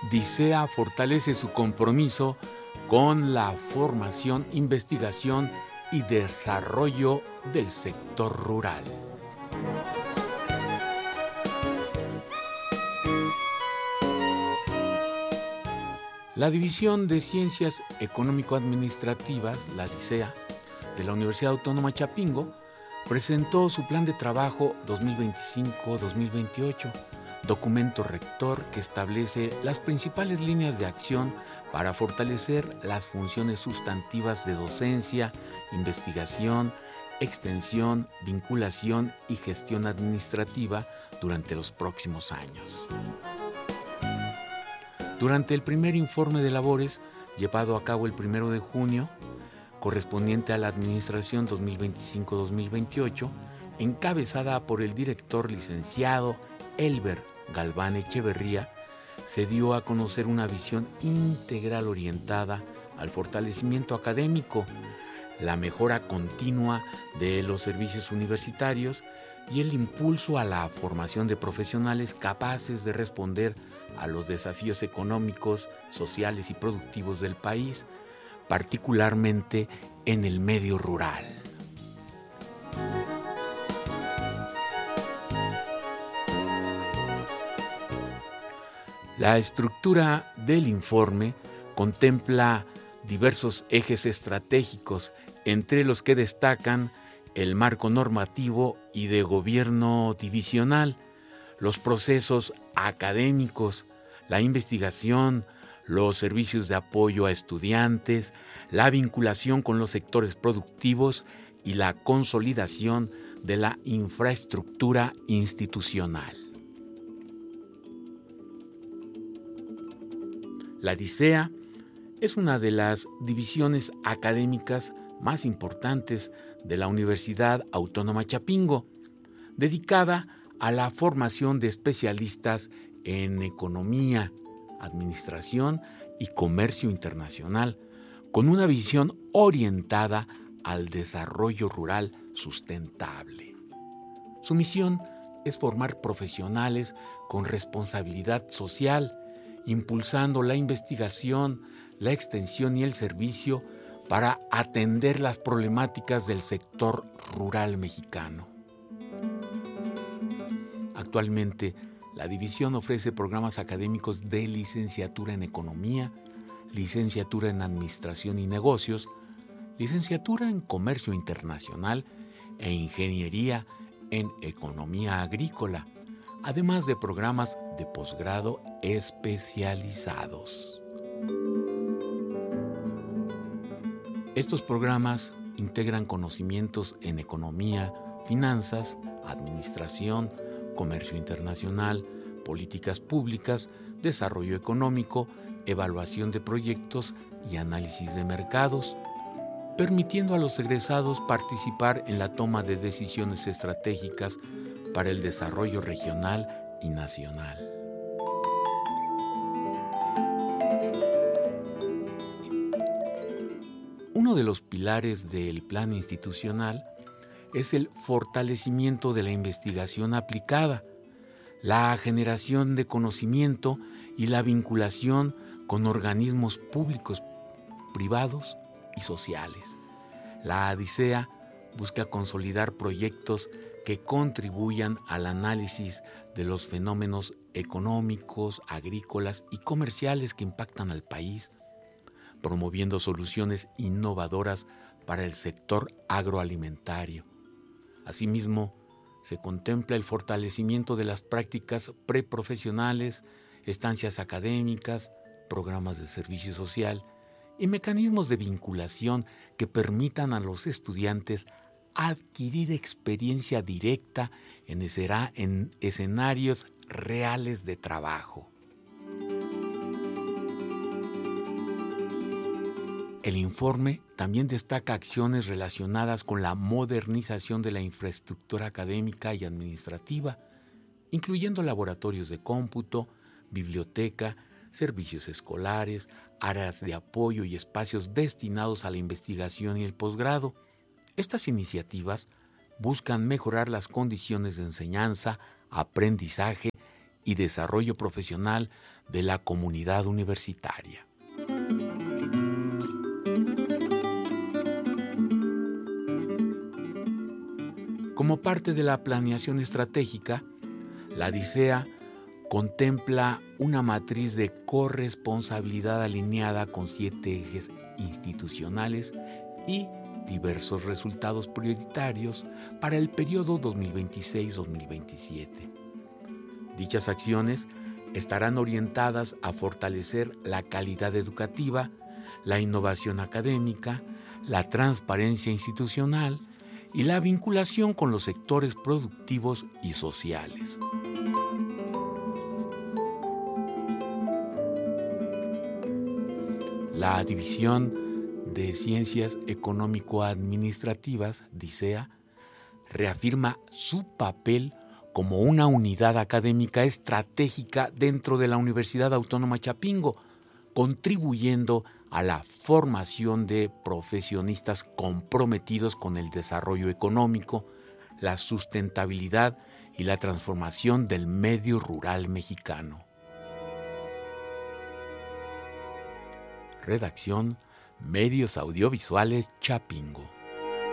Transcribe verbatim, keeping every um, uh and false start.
DICEA fortalece su compromiso con la formación, investigación y desarrollo del sector rural. La División de Ciencias Económico-Administrativas, la DICEA, de la Universidad Autónoma Chapingo, presentó su Plan de Trabajo dos mil veinticinco a dos mil veintiocho, documento rector que establece las principales líneas de acción para fortalecer las funciones sustantivas de docencia, investigación, extensión, vinculación y gestión administrativa durante los próximos años. Durante el primer informe de labores, llevado a cabo el primero de junio, correspondiente a la Administración dos mil veinticinco a dos mil veintiocho, encabezada por el director licenciado Elber Galván Echeverría, se dio a conocer una visión integral orientada al fortalecimiento académico, la mejora continua de los servicios universitarios y el impulso a la formación de profesionales capaces de responder a los desafíos económicos, sociales y productivos del país, particularmente en el medio rural. La estructura del informe contempla diversos ejes estratégicos, entre los que destacan el marco normativo y de gobierno divisional, los procesos académicos, la investigación, los servicios de apoyo a estudiantes, la vinculación con los sectores productivos y la consolidación de la infraestructura institucional. La DICEA es una de las divisiones académicas más importantes de la Universidad Autónoma Chapingo, dedicada a la formación de especialistas en economía, administración y comercio internacional, con una visión orientada al desarrollo rural sustentable. Su misión es formar profesionales con responsabilidad social, impulsando la investigación, la extensión y el servicio para atender las problemáticas del sector rural mexicano. Actualmente, la división ofrece programas académicos de licenciatura en Economía, licenciatura en Administración y Negocios, licenciatura en Comercio Internacional e Ingeniería en Economía Agrícola, además de programas de posgrado especializados. Estos programas integran conocimientos en economía, finanzas, administración, comercio internacional, políticas públicas, desarrollo económico, evaluación de proyectos y análisis de mercados, permitiendo a los egresados participar en la toma de decisiones estratégicas para el desarrollo regional y nacional. Uno de los pilares del plan institucional es el fortalecimiento de la investigación aplicada, la generación de conocimiento y la vinculación con organismos públicos, privados y sociales. La DICEA busca consolidar proyectos que contribuyan al análisis de los fenómenos económicos, agrícolas y comerciales que impactan al país, promoviendo soluciones innovadoras para el sector agroalimentario. Asimismo, se contempla el fortalecimiento de las prácticas preprofesionales, estancias académicas, programas de servicio social y mecanismos de vinculación que permitan a los estudiantes adquirir experiencia directa en, escena, en escenarios reales de trabajo. El informe también destaca acciones relacionadas con la modernización de la infraestructura académica y administrativa, incluyendo laboratorios de cómputo, biblioteca, servicios escolares, áreas de apoyo y espacios destinados a la investigación y el posgrado. Estas iniciativas buscan mejorar las condiciones de enseñanza, aprendizaje y desarrollo profesional de la comunidad universitaria. Como parte de la planeación estratégica, la DICEA contempla una matriz de corresponsabilidad alineada con siete ejes institucionales y diversos resultados prioritarios para el periodo dos mil veintiséis a dos mil veintisiete. Dichas acciones estarán orientadas a fortalecer la calidad educativa, la innovación académica, la transparencia institucional y la vinculación con los sectores productivos y sociales. La División de Ciencias Económico-Administrativas, DICEA, reafirma su papel como una unidad académica estratégica dentro de la Universidad Autónoma Chapingo, contribuyendo a la formación de profesionistas comprometidos con el desarrollo económico, la sustentabilidad y la transformación del medio rural mexicano. Redacción: Medios Audiovisuales Chapingo.